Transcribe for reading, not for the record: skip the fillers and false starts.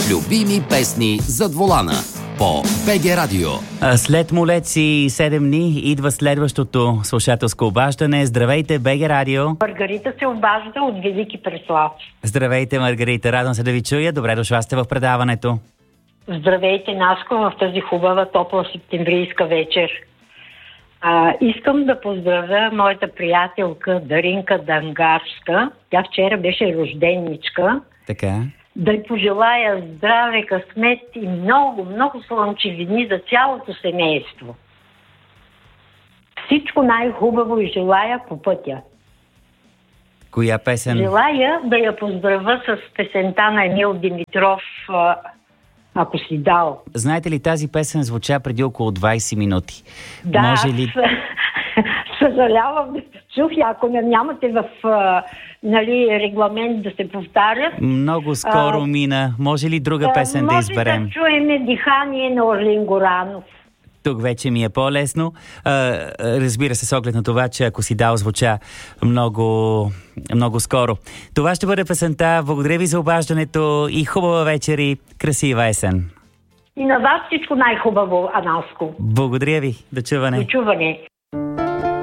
Любими песни зад волана по БГ Радио. След Молец и 7 дни идва следващото слушателско обаждане. Здравейте, БГ Радио. Маргарита се обажда от Велики Преслав. Здравейте, Маргарита. Радвам се да ви чуя. Добре дошла сте в предаването. Здравейте, Наско, в тази хубава, топла септемврийска вечер. Искам да поздравя моята приятелка Даринка Дангарска. Тя вчера беше рожденничка. Така. Да й пожелая здраве, късмет и много, много слънчевини за цялото семейство. Всичко най-хубаво и желая по пътя. Коя песен? Желая да я поздравя с песента на Емил Димитров "Ако си дал". Знаете ли, тази песен звуча преди около 20 минути. Да, Може ли... съжалявам, чух я, ако нямате в регламент да се повтарят. Много скоро мина. Може ли друга песен да изберем? Може да чуем "Дихание" на Орлин Горанов. Тук вече ми е по-лесно. Разбира се, с оглед на това, че "Ако си дал" звуча много, много скоро. Това ще бъде песента. Благодаря ви за обаждането и хубава вечер и красива есен. И на вас всичко най-хубаво, Анаско. Благодаря ви. До чуване. До чуване.